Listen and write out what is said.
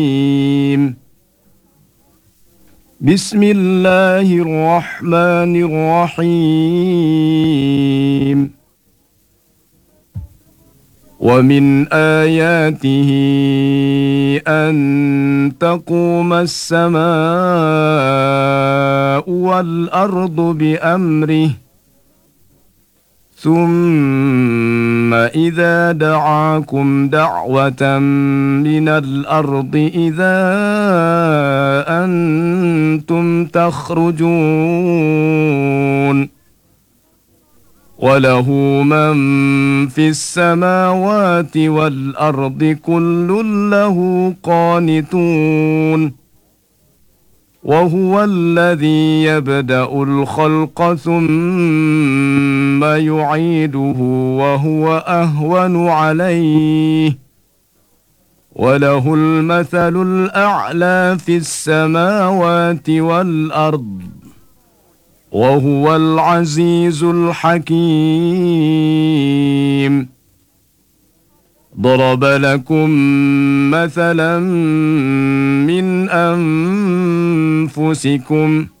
بسم الله الرحمن الرحيم ومن آياته أن تقوم السماء والأرض بأمره ثم إذا دعاكم دعوة من الأرض إذا أنتم تخرجون وله من في السماوات والأرض كل له قانتون وهو الذي يبدأ الخلق ثم يعيده وهو أهون عليه وله المثل الأعلى في السماوات والأرض وهو العزيز الحكيم ضرب لكم مثلا من أنفسكم